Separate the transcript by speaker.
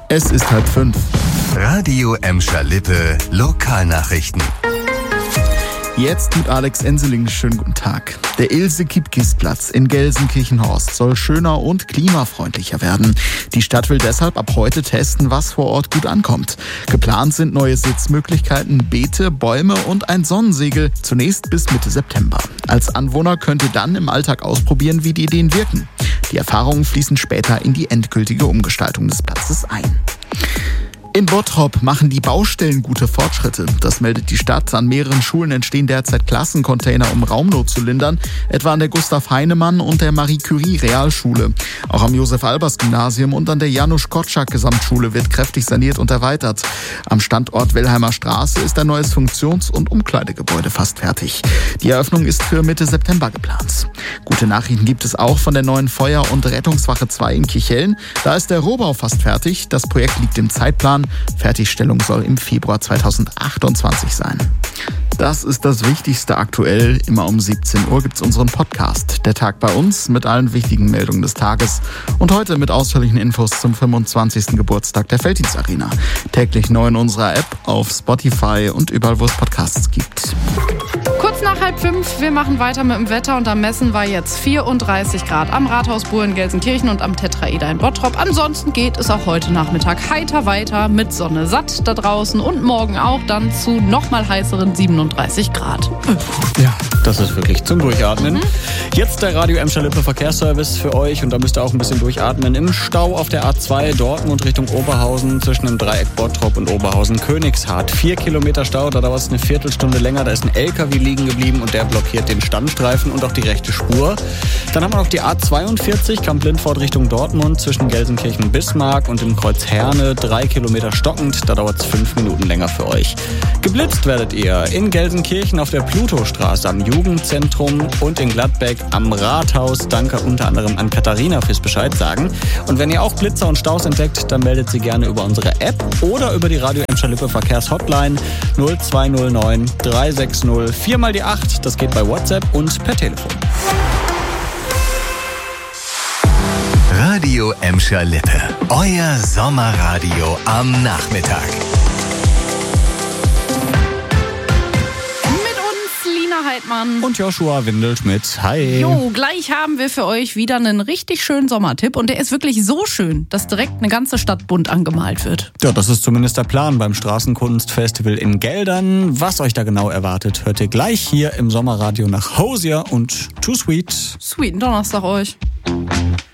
Speaker 1: Es ist 4:30.
Speaker 2: Radio Emscher-Lippe Lokalnachrichten.
Speaker 1: Jetzt mit Alex Enseling. Schönen guten Tag. Der Ilse-Kipkis-Platz in Gelsenkirchen-Horst soll schöner und klimafreundlicher werden. Die Stadt will deshalb ab heute testen, was vor Ort gut ankommt. Geplant sind neue Sitzmöglichkeiten, Beete, Bäume und ein Sonnensegel, zunächst bis Mitte September. Als Anwohner könnt ihr dann im Alltag ausprobieren, wie die Ideen wirken. Die Erfahrungen fließen später in die endgültige Umgestaltung des Platzes ein. In Bottrop machen die Baustellen gute Fortschritte. Das meldet die Stadt. An mehreren Schulen entstehen derzeit Klassencontainer, um Raumnot zu lindern, etwa an der Gustav-Heinemann- und der Marie-Curie-Realschule. Auch am Josef-Albers-Gymnasium und an der Janusz-Korczak-Gesamtschule wird kräftig saniert und erweitert. Am Standort Wellheimer Straße ist ein neues Funktions- und Umkleidegebäude fast fertig. Die Eröffnung ist für Mitte September geplant. Gute Nachrichten gibt es auch von der neuen Feuer- und Rettungswache 2 in Kirchhellen. Da ist der Rohbau fast fertig. Das Projekt liegt im Zeitplan. Fertigstellung soll im Februar 2028 sein. Das ist das Wichtigste aktuell. Immer um 17 Uhr gibt's unseren Podcast. Der Tag bei uns mit allen wichtigen Meldungen des Tages. Und heute mit ausführlichen Infos zum 25. Geburtstag der Felddienstarena. Täglich neu in unserer App, auf Spotify und überall, wo es Podcasts gibt.
Speaker 3: Kurz nach 4:30, wir machen weiter mit dem Wetter und am Messen war jetzt 34 Grad am Rathausburg in Gelsenkirchen und am Tetraeder in Bottrop. Ansonsten geht es auch heute Nachmittag heiter weiter mit Sonne satt da draußen und morgen auch dann zu nochmal heißeren 37 Grad.
Speaker 4: Ja, das ist wirklich zum Durchatmen. Jetzt der Radio Emscher-Lippe Verkehrsservice für euch und da müsst ihr auch ein bisschen durchatmen. Im Stau auf der A2 Dortmund Richtung Oberhausen zwischen dem Dreieck Bottrop und Oberhausen-Königshardt. 4 Kilometer Stau, da dauert es eine Viertelstunde länger. Da ist ein LKW liegen geblieben und der blockiert den Standstreifen und auch die rechte Spur. Dann haben wir noch die A42 Kamp-Lindfort Richtung Dortmund zwischen Gelsenkirchen-Bismarck und dem Kreuz Herne. 3 Kilometer stockend, da dauert es 5 Minuten länger für euch. Geblitzt werdet ihr in Gelsenkirchen auf der Plutostraße am Jugendzentrum und in Gladbeck am Rathaus. Danke unter anderem an Katharina fürs Bescheid sagen. Und wenn ihr auch Blitzer und Staus entdeckt, dann meldet sie gerne über unsere App oder über die Radio Emscher-Lippe Verkehrshotline 0209 360 4 die 8. Das geht bei WhatsApp und per Telefon.
Speaker 2: Radio Emscher-Lippe. Euer Sommerradio am Nachmittag.
Speaker 3: Heidmann.
Speaker 4: Und Joshua Windelschmidt. Hi.
Speaker 3: Jo, gleich haben wir für euch wieder einen richtig schönen Sommertipp. Und der ist wirklich so schön, dass direkt eine ganze Stadt bunt angemalt wird.
Speaker 4: Ja, das ist zumindest der Plan beim Straßenkunstfestival in Geldern. Was euch da genau erwartet, hört ihr gleich hier im Sommerradio nach Hosier und Too Sweet.
Speaker 3: Sweeten Donnerstag euch.